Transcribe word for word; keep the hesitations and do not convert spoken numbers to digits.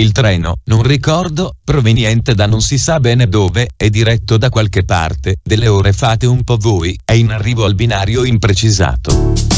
Il treno, non ricordo, proveniente da non si sa bene dove, è diretto da qualche parte, delle ore fate un po' voi, è in arrivo al binario imprecisato.